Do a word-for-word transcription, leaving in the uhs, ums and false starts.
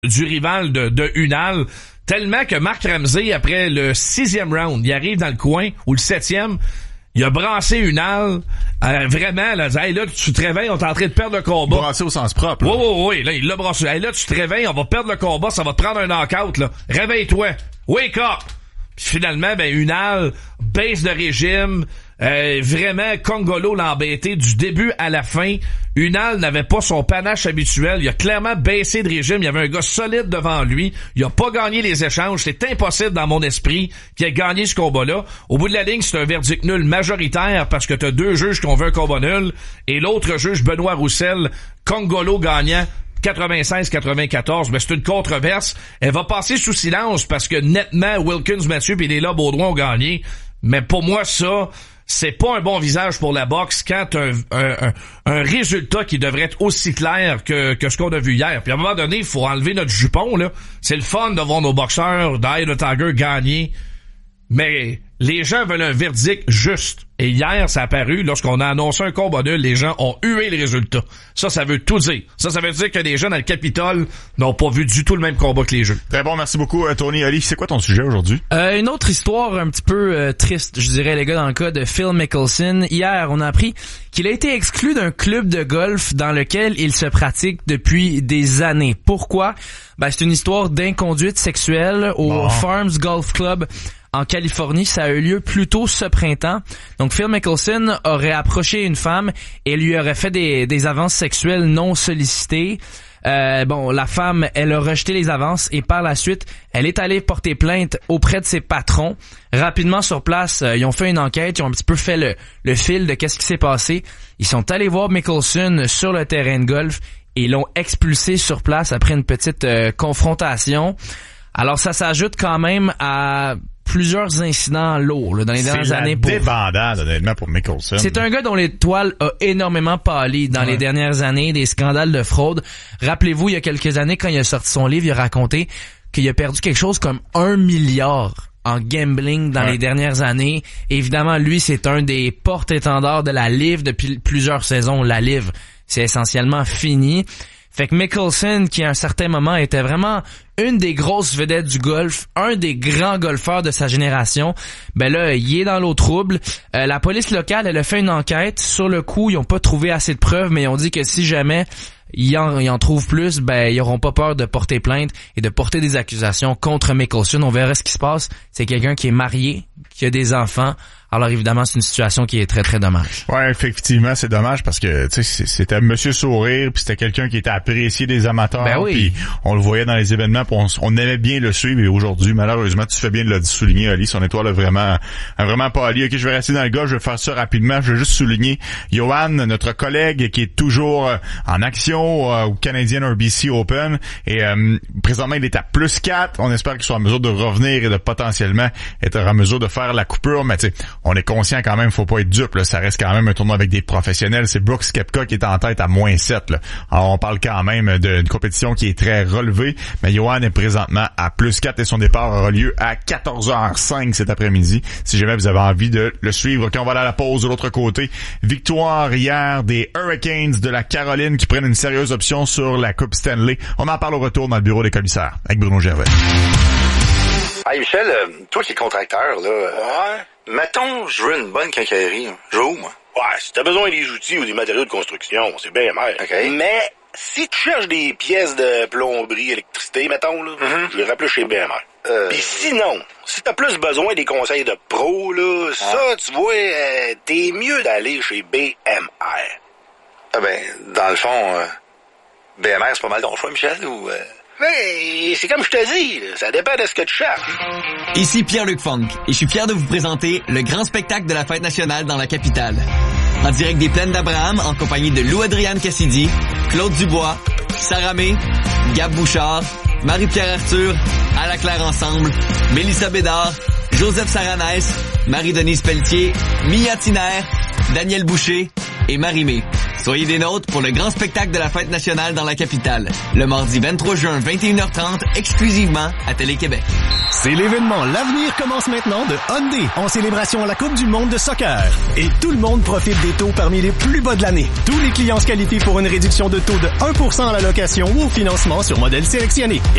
du rival de, de Unal, tellement que Mark Ramsey, après le sixième round, il arrive dans le coin, ou le septième, il a brassé Unal, euh, vraiment, là, hey, là, tu te réveilles, on est en train de perdre le combat. Brassé au sens propre. Oui, oui, oui, là, il l'a brassé. Hey, là, tu te réveilles, on va perdre le combat, ça va te prendre un knockout, là. Réveille-toi. Wake up! Puis finalement, ben, Unal, baisse de régime, euh, vraiment, Congolo l'a embêté du début à la fin. Unal n'avait pas son panache habituel. Il a clairement baissé de régime. Il y avait un gars solide devant lui. Il a pas gagné les échanges. C'est impossible dans mon esprit qu'il ait gagné ce combat-là. Au bout de la ligne, c'est un verdict nul majoritaire parce que t'as deux juges qui ont vu un combat nul et l'autre juge, Benoît Roussel, Congolo gagnant quatre-vingt-seize quatre-vingt-quatorze, mais c'est une controverse. Elle va passer sous silence parce que nettement, Wilkins, Mathieu et Léla Baudouin ont gagné. Mais pour moi, ça, c'est pas un bon visage pour la boxe quand un, un, un, un résultat qui devrait être aussi clair que, que ce qu'on a vu hier. Puis à un moment donné, il faut enlever notre jupon, là. C'est le fun de voir nos boxeurs d'Eye the Tiger gagner. Mais les gens veulent un verdict juste. Et hier, ça a apparu, lorsqu'on a annoncé un combat nul, les gens ont hué le résultat. Ça, ça veut tout dire. Ça, ça veut dire que les gens dans le Capitole n'ont pas vu du tout le même combat que les jeux. Très bon, merci beaucoup, Tony. Ali, c'est quoi ton sujet aujourd'hui? Euh, une autre histoire un petit peu euh, triste, je dirais, les gars, dans le cas de Phil Mickelson. Hier, on a appris qu'il a été exclu d'un club de golf dans lequel il se pratique depuis des années. Pourquoi? Ben, c'est une histoire d'inconduite sexuelle au bon. Farms Golf Club en Californie. Ça a eu lieu plus tôt ce printemps. Donc, Phil Mickelson aurait approché une femme et lui aurait fait des, des avances sexuelles non sollicitées. Euh, bon, la femme, elle a rejeté les avances et par la suite, elle est allée porter plainte auprès de ses patrons. Rapidement sur place, euh, ils ont fait une enquête, ils ont un petit peu fait le, le fil de qu'est-ce qui s'est passé. Ils sont allés voir Mickelson sur le terrain de golf et l'ont expulsé sur place après une petite euh, confrontation. Alors, ça s'ajoute quand même à plusieurs incidents lourds là, dans les dernières années. C'est la débandade, honnêtement, pour Mickelson. C'est un gars dont l'étoile a énormément pâli dans ouais. les dernières années, des scandales de fraude. Rappelez-vous, il y a quelques années, quand il a sorti son livre, il a raconté qu'il a perdu quelque chose comme un milliard en gambling dans ouais. les dernières années. Évidemment, lui, c'est un des porte-étendards de la Live depuis plusieurs saisons. La Live, c'est essentiellement fini. Fait que Mickelson, qui à un certain moment était vraiment une des grosses vedettes du golf, un des grands golfeurs de sa génération, ben là, il est dans l'eau trouble. Euh, la police locale, elle a fait une enquête. Sur le coup, ils ont pas trouvé assez de preuves, mais ils ont dit que si jamais ils en, ils en trouvent plus, ben ils auront pas peur de porter plainte et de porter des accusations contre Mickelson. On verra ce qui se passe. C'est quelqu'un qui est marié, qui a des enfants. Alors évidemment, c'est une situation qui est très très dommage. Ouais, effectivement, c'est dommage parce que tu sais c'était Monsieur Sourire, puis c'était quelqu'un qui était apprécié des amateurs, ben oui. Puis on le voyait dans les événements, puis on, on aimait bien le suivre. Et aujourd'hui, malheureusement, tu fais bien de le souligner, Ali, son étoile a vraiment a vraiment pas Ali. Ok, je vais rester dans le gars, je vais faire ça rapidement. Je vais juste souligner Johan, notre collègue qui est toujours en action euh, au Canadian R B C Open, et euh, présentement il est à plus quatre. On espère qu'il soit en mesure de revenir et de potentiellement être en mesure de faire la coupure, mais tu sais, on est conscient quand même, faut pas être dupe, là. Ça reste quand même un tournoi avec des professionnels. C'est Brooks Koepka qui est en tête à moins sept, là. Alors, on parle quand même d'une compétition qui est très relevée, mais Johan est présentement à plus quatre et son départ aura lieu à quatorze heures cinq cet après-midi. Si jamais vous avez envie de le suivre, quand on va aller à la pause de l'autre côté, victoire hier des Hurricanes de la Caroline qui prennent une sérieuse option sur la Coupe Stanley. On en parle au retour dans le bureau des commissaires avec Bruno Gervais. Hey Michel, euh, toi qui es contracteur, là, ouais. Mettons, je veux une bonne quincaillerie. Je veux où, moi? Ouais, si t'as besoin des outils ou des matériaux de construction, c'est bien mer. OK. Mais si tu cherches des pièces de plomberie, électricité, mettons, là, mm-hmm. je les rappelle chez B M R. Euh... Puis sinon, si t'as plus besoin des conseils de pro, là, ah. ça, tu vois, euh, t'es mieux d'aller chez B M R. Ah ben, dans le fond, euh, B M R, c'est pas mal ton choix, Michel, ou... Euh... Mais c'est comme je te dis, ça dépend de ce que tu cherches. Ici Pierre-Luc Funk et je suis fier de vous présenter le grand spectacle de la Fête nationale dans la capitale. En direct des Plaines d'Abraham, en compagnie de Lou-Adriane Cassidy, Claude Dubois, Sarah May, Gab Bouchard, Marie-Pierre Arthur, À la Claire Ensemble, Mélissa Bédard, Joseph Saranès, Marie-Denise Pelletier, Mia Tiner, Daniel Boucher et Marie-Mé. Soyez des nôtres pour le grand spectacle de la Fête nationale dans la capitale. Le mardi vingt-trois juin, vingt et une heures trente, exclusivement à Télé-Québec. C'est l'événement L'avenir commence maintenant de Hyundai en célébration à la Coupe du monde de soccer. Et tout le monde profite des taux parmi les plus bas de l'année. Tous les clients se qualifient pour une réduction de taux de un pour cent à la location ou au financement sur modèle sélectionné.